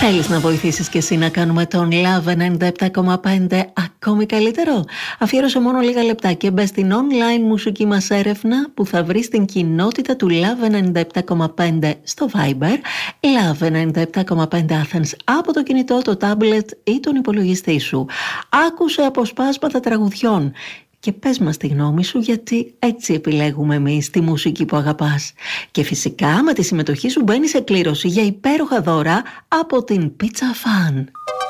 Θέλεις να βοηθήσεις και εσύ να κάνουμε τον Love 97,5 ακόμη καλύτερο? Αφιέρωσε μόνο λίγα λεπτά και μπες στην online μουσική μας έρευνα που θα βρεις την κοινότητα του Love 97,5 στο Viber, Love 97,5 Athens από το κινητό, το tablet ή τον υπολογιστή σου. Άκουσε αποσπάσματα τραγουδιών και πες μας τη γνώμη σου, γιατί έτσι επιλέγουμε εμείς τη μουσική που αγαπάς. Και φυσικά με τη συμμετοχή σου μπαίνει σε κλήρωση για υπέροχα δώρα από την Pizza Fan.